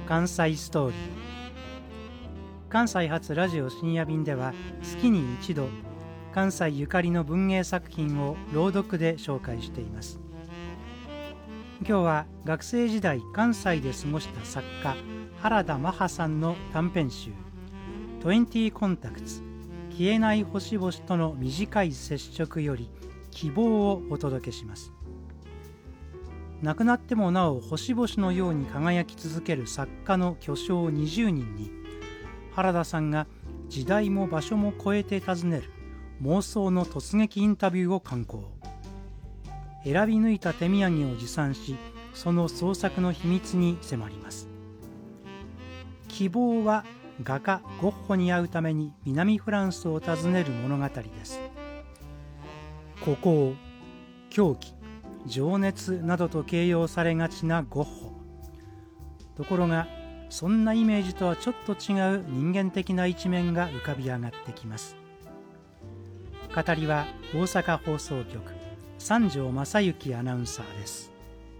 関西ストーリー。関西発ラジオ深夜便では月に一度関西ゆかりの文芸作品を朗読で紹介しています。今日は学生時代関西で過ごした作家原田マハさんの短編集20コンタクツ消えない星々との短い接触より希望をお届けします。亡くなってもなお星々のように輝き続ける作家の巨匠20人に原田さんが時代も場所も超えて訪ねる妄想の突撃インタビューを刊行。選び抜いた手土産を持参し、その創作の秘密に迫ります。希望は画家ゴッホに会うために南フランスを訪ねる物語です。孤高、狂気、情熱などと形容されがちなゴッホ。ところがそんなイメージとはちょっと違う人間的な一面が浮かび上がってきます。語りは大阪放送局三条正幸アナウンサーです。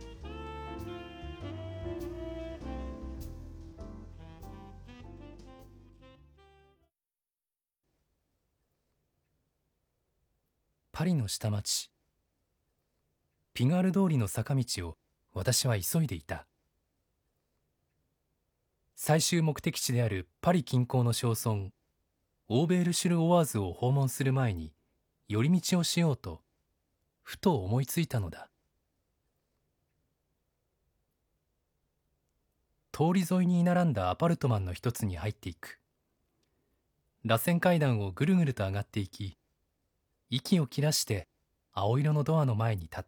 パリの下町ピガール通りの坂道を私は急いでいた。最終目的地であるパリ近郊の町村オーベールシュル・オワーズを訪問する前に寄り道をしようとふと思いついたのだ。通り沿いに並んだアパルトマンの一つに入っていく。螺旋階段をぐるぐると上がっていき、息を切らして青色のドアの前に立った。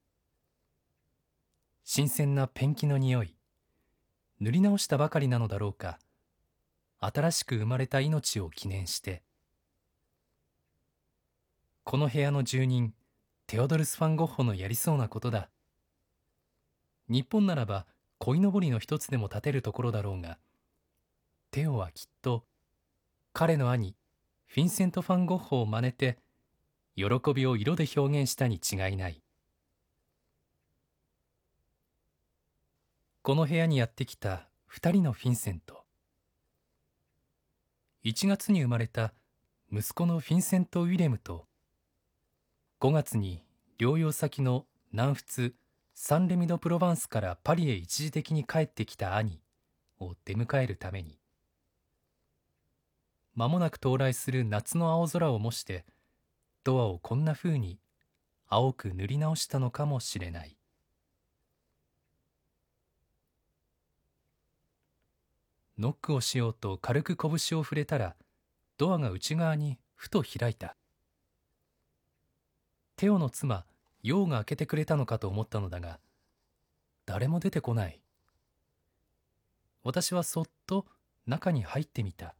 新鮮なペンキの匂い、塗り直したばかりなのだろうか、新しく生まれた命を記念して。この部屋の住人テオドルス・ファン・ゴッホのやりそうなことだ。日本ならば鯉のぼりの一つでも立てるところだろうが、テオはきっと彼の兄フィンセント・ファン・ゴッホを真似て喜びを色で表現したに違いない。この部屋にやってきた2人のフィンセント。1月に生まれた息子のフィンセント・ウィレムと、5月に療養先の南仏サンレミ・ド・プロヴァンスからパリへ一時的に帰ってきた兄を出迎えるために、間もなく到来する夏の青空を模してドアをこんな風に青く塗り直したのかもしれない。ノックをしようと軽く拳を触れたら、ドアが内側にふと開いた。テオの妻ヨウが開けてくれたのかと思ったのだが、誰も出てこない。私はそっと中に入ってみた。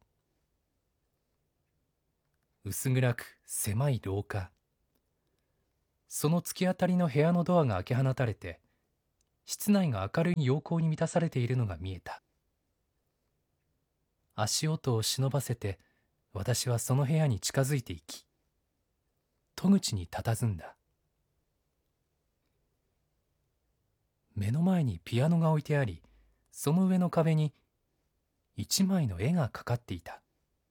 薄暗く狭い廊下。その突き当たりの部屋のドアが開け放たれて、室内が明るい陽光に満たされているのが見えた。足音を忍ばせて私はその部屋に近づいていき、戸口に佇んだ。目の前にピアノが置いてあり、その上の壁に一枚の絵がかかっていた。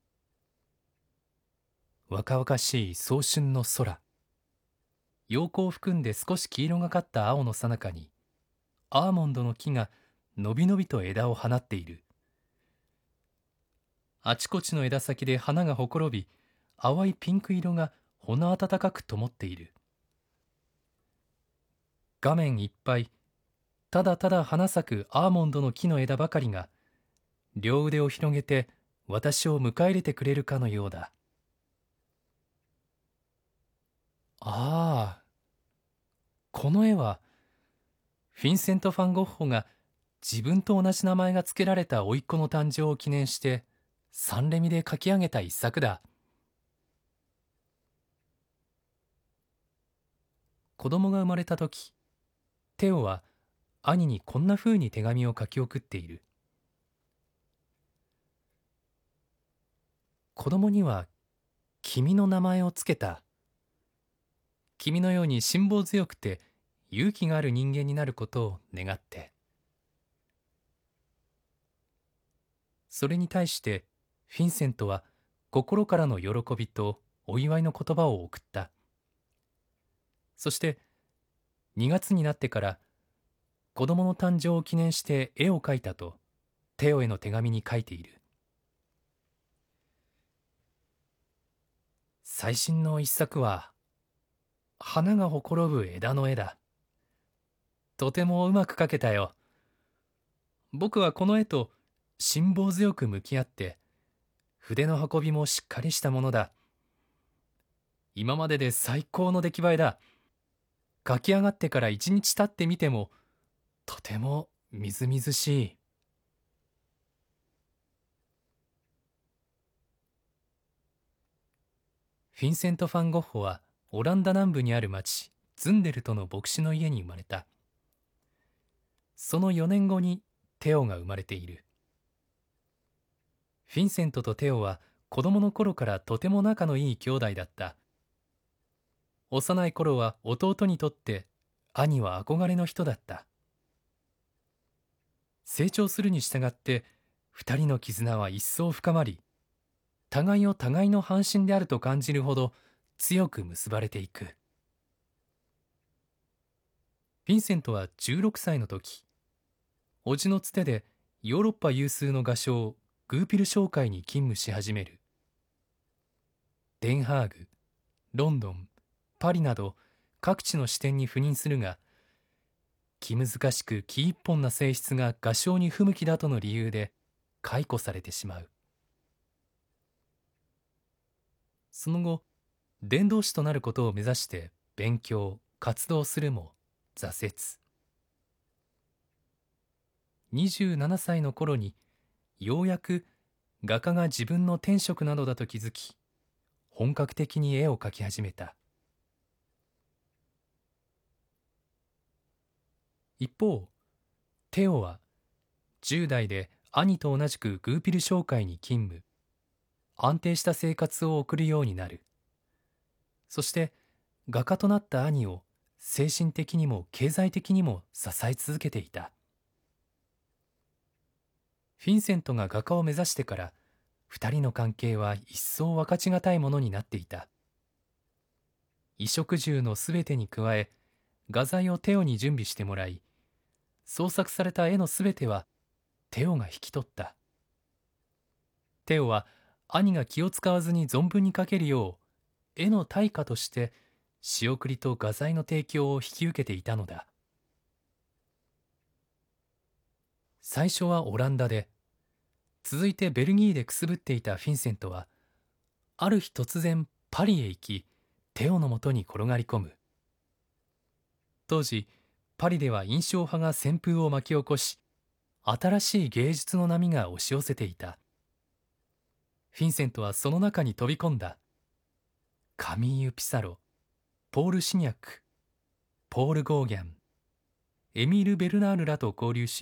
若々しい早春の空。陽光を含んで少し黄色がかった青の最中に、アーモンドの木がのびのびと枝を放っている。あちこちの枝先で花がほころび、淡いピンク色がほの暖かく灯っている。画面いっぱい、ただただ花咲くアーモンドの木の枝ばかりが、両腕を広げて私を迎え入れてくれるかのようだ。ああ、この絵は、フィンセント・ファン・ゴッホが自分と同じ名前が付けられた甥っ子の誕生を記念して、サンレミで描き上げた一作だ。子供が生まれた時、テオは兄にこんな風に手紙を書き送っている。子供には君の名前をつけた。君のように辛抱強くて勇気がある人間になることを願って。 それに対してフィンセントは心からの喜びとお祝いの言葉を送った。そして2月になってから子供の誕生を記念して絵を描いたとテオへの手紙に書いている。最新の一作は花がほころぶ枝の絵だ。とてもうまく描けたよ。僕はこの絵と辛抱強く向き合って筆の運びもしっかりしたものだ。今までで最高の出来栄えだ。描き上がってから1日経ってみてもとてもみずみずしい。フィンセント・ファン・ゴッホはオランダ南部にある町ズンデルトの牧師の家に生まれた。その4年後にテオが生まれている。フィンセントとテオは子供の頃からとても仲のいい兄弟だった。幼い頃は弟にとって兄は憧れの人だった。成長するに従って2人の絆は一層深まり、互いを互いの半身であると感じるほど強く結ばれていく。ヴィンセントは16歳の時、叔父のつてでヨーロッパ有数の画商グーピル商会に勤務し始める。デンハーグ、ロンドン、パリなど各地の支店に赴任するが、気難しく気一本な性質が画商に不向きだとの理由で解雇されてしまう。その後、伝道師となることを目指して勉強、活動するも挫折。27歳の頃にようやく画家が自分の天職などだと気づき、本格的に絵を描き始めた。一方、テオは10代で兄と同じくグーピル商会に勤務。安定した生活を送るようになる。そして画家となった兄を精神的にも経済的にも支え続けていた。フィンセントが画家を目指してから2人の関係は一層分かちがたいものになっていた。衣食住のすべてに加え、画材をテオに準備してもらい、創作された絵のすべてはテオが引き取った。テオは兄が気を使わずに存分に描けるよう、絵の対価として仕送りと画材の提供を引き受けていたのだ。最初はオランダで、続いてベルギーでくすぶっていたフィンセントは、ある日突然パリへ行き、テオのもとに転がり込む。当時、パリでは印象派が旋風を巻き起こし、新しい芸術の波が押し寄せていた。フィンセントはその中に飛び込んだ。カミーユ・ピサロ、ポール・シニャック、ポール・ゴーギャン、エミール・ベルナールらと交流し、